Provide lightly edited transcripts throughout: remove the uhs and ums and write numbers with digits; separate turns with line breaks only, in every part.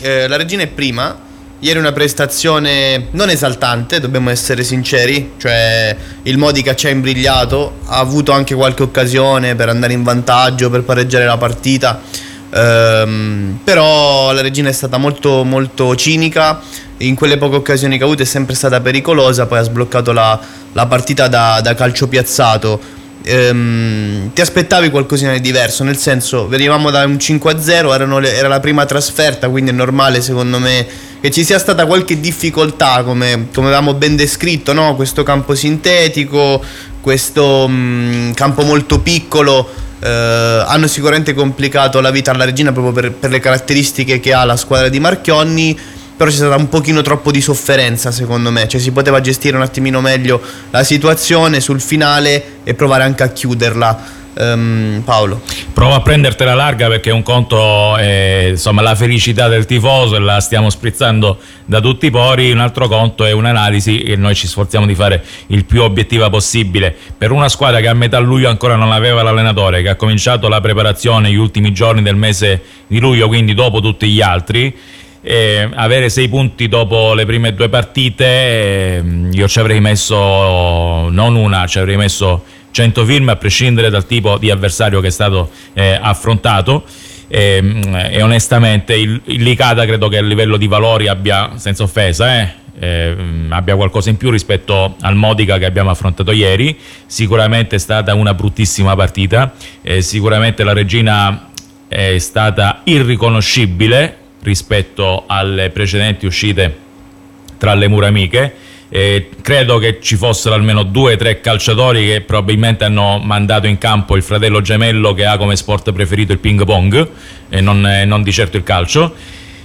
la Regina è prima. Ieri una prestazione non esaltante, dobbiamo essere sinceri, cioè il Modica ci ha imbrigliato, ha avuto anche qualche occasione per andare in vantaggio, per pareggiare la partita, però la Regina è stata molto molto cinica, in quelle poche occasioni che ha avuto è sempre stata pericolosa, poi ha sbloccato la partita da calcio piazzato. Ti aspettavi qualcosina di diverso, nel senso venivamo da un 5-0, era la prima trasferta, quindi è normale secondo me che ci sia stata qualche difficoltà, come avevamo ben descritto, no? Questo campo sintetico, questo campo molto piccolo, hanno sicuramente complicato la vita alla Regina proprio per le caratteristiche che ha la squadra di Marchionni. Però c'è stata un pochino troppo di sofferenza secondo me, cioè si poteva gestire un attimino meglio la situazione sul finale e provare anche a chiuderla. Paolo,
prova a prendertela larga, perché un conto è insomma la felicità del tifoso e la stiamo sprizzando da tutti i pori, un altro conto è un'analisi che noi ci sforziamo di fare il più obiettiva possibile per una squadra che a metà luglio ancora non aveva l'allenatore, che ha cominciato la preparazione gli ultimi giorni del mese di luglio, quindi dopo tutti gli altri. Avere 6 punti dopo le prime 2 partite, io ci avrei messo non una, ci avrei messo 100 firme, a prescindere dal tipo di avversario che è stato affrontato, e onestamente il Licata credo che a livello di valori abbia, senza offesa, abbia qualcosa in più rispetto al Modica che abbiamo affrontato ieri. Sicuramente è stata una bruttissima partita, sicuramente la Regina è stata irriconoscibile rispetto alle precedenti uscite tra le mura amiche. Credo che ci fossero almeno 2 o 3 calciatori che probabilmente hanno mandato in campo il fratello gemello che ha come sport preferito il ping pong e non di certo il calcio.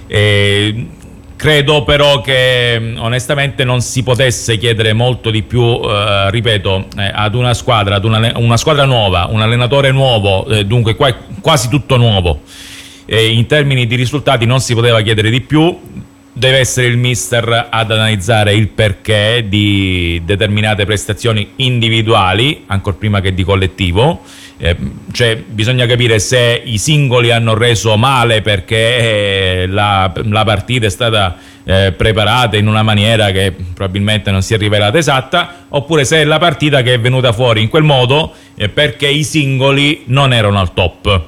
Credo però che onestamente non si potesse chiedere molto di più, ripeto, ad una squadra, una squadra nuova, un allenatore nuovo, dunque quasi tutto nuovo. In termini di risultati non si poteva chiedere di più. Deve essere il mister ad analizzare il perché di determinate prestazioni individuali, ancor prima che di collettivo. Cioè bisogna capire se i singoli hanno reso male perché la partita è stata preparata in una maniera che probabilmente non si è rivelata esatta, oppure se è la partita che è venuta fuori in quel modo perché i singoli non erano al top.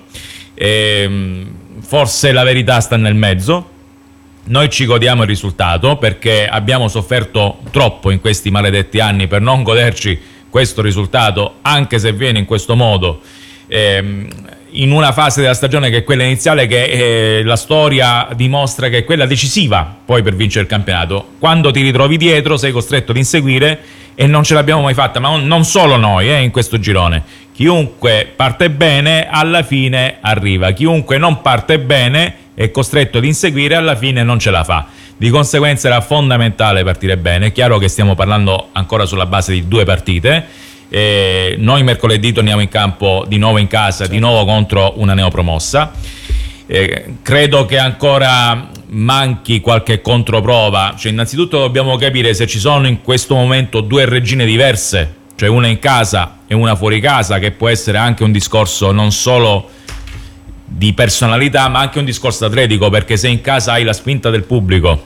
Forse la verità sta nel mezzo. Noi ci godiamo il risultato perché abbiamo sofferto troppo in questi maledetti anni per non goderci questo risultato, anche se viene in questo modo, in una fase della stagione che è quella iniziale, che la storia dimostra che è quella decisiva poi per vincere il campionato. Quando ti ritrovi dietro sei costretto ad inseguire, e non ce l'abbiamo mai fatta, ma non solo noi in questo girone. Chiunque parte bene alla fine arriva, chiunque non parte bene è costretto ad inseguire, alla fine non ce la fa. Di conseguenza era fondamentale partire bene. È chiaro che stiamo parlando ancora sulla base di 2 partite. Noi mercoledì torniamo in campo di nuovo in casa, di nuovo contro una neopromossa. Credo che ancora manchi qualche controprova. Cioè, innanzitutto dobbiamo capire se ci sono in questo momento 2 regine diverse, cioè una in casa e una fuori casa, che può essere anche un discorso non solo di personalità ma anche un discorso atletico, perché se in casa hai la spinta del pubblico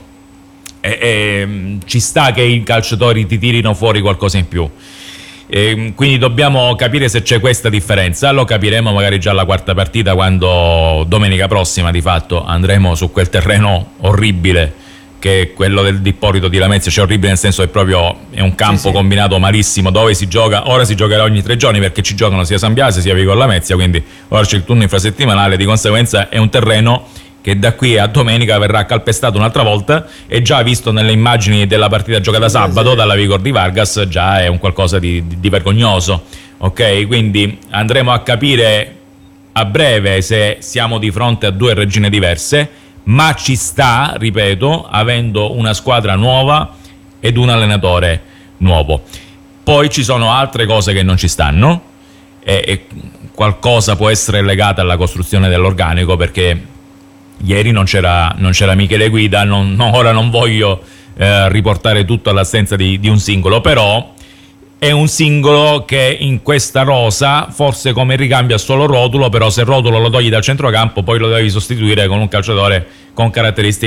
ci sta che i calciatori ti tirino fuori qualcosa in più. Quindi dobbiamo capire se c'è questa differenza. Lo capiremo magari già alla 4ª partita, quando domenica prossima di fatto andremo su quel terreno orribile che è quello del Dipporito di Lamezia. Cioè orribile nel senso che proprio è un campo combinato malissimo, dove si gioca, ora si giocherà ogni 3 giorni perché ci giocano sia San Biase sia Vico Lamezia, quindi ora c'è il turno infrasettimanale, di conseguenza è un terreno che da qui a domenica verrà calpestato un'altra volta, e già visto nelle immagini della partita giocata sabato dalla Vigor di Vargas già è un qualcosa di vergognoso. Ok, quindi andremo a capire a breve se siamo di fronte a 2 regine diverse, ma ci sta, ripeto, avendo una squadra nuova ed un allenatore nuovo. Poi ci sono altre cose che non ci stanno, e qualcosa può essere legata alla costruzione dell'organico, perché ieri non c'era Michele Guida. Ora non voglio riportare tutto all'assenza di un singolo, però è un singolo che in questa rosa forse come ricambia solo Rotulo, però se Rotulo lo togli dal centrocampo poi lo devi sostituire con un calciatore con caratteristiche